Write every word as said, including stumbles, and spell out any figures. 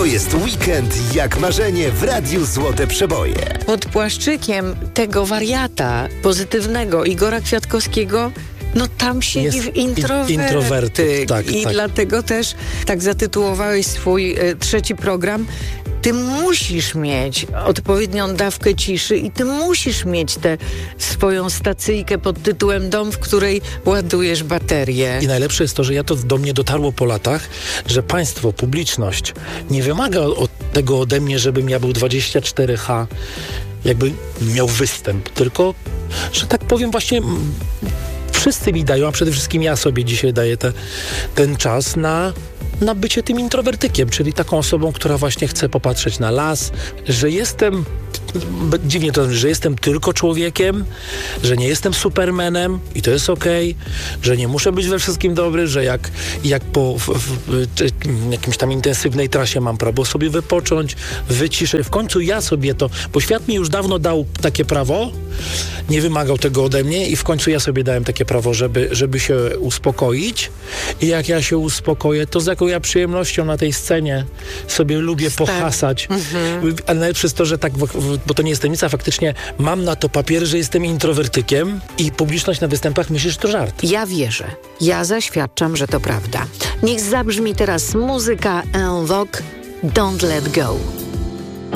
jest weekend jak marzenie w Radiu Złote Przeboje. Pod płaszczykiem tego wariata pozytywnego Igora Kwiatkowskiego no tam siedzi Jest introwertyk. introwertyk, tak, I tak. dlatego też tak zatytułowałeś swój e, trzeci program. Ty musisz mieć odpowiednią dawkę ciszy i ty musisz mieć tę swoją stacyjkę pod tytułem Dom, w której ładujesz baterię. I najlepsze jest to, że ja to do mnie dotarło po latach, że państwo, publiczność nie wymaga od tego ode mnie, żebym ja był dwadzieścia cztery H, jakby miał występ, tylko, że tak powiem właśnie... m, Wszyscy mi dają, a przede wszystkim ja sobie dzisiaj daję te, ten czas na, na bycie tym introwertykiem, czyli taką osobą, która właśnie chce popatrzeć na las, że jestem, dziwnie to, że jestem tylko człowiekiem, że nie jestem supermanem i to jest okej, że nie muszę być we wszystkim dobry, że jak, jak po w, w, w jakimś tam intensywnej trasie mam prawo sobie wypocząć, wyciszyć. W końcu ja sobie to, bo świat mi już dawno dał takie prawo, nie wymagał tego ode mnie i w końcu ja sobie dałem takie prawo, żeby, żeby się uspokoić i jak ja się uspokoję, to z jaką ja przyjemnością na tej scenie sobie lubię pohasać. Mhm. Ale najlepsze jest to, że tak, bo to nie jest tajemnica, faktycznie mam na to papier, że jestem introwertykiem i publiczność na występach myśli, że to żart. Ja wierzę. Ja zaświadczam, że to prawda. Niech zabrzmi teraz muzyka En Vogue, Don't Let Go.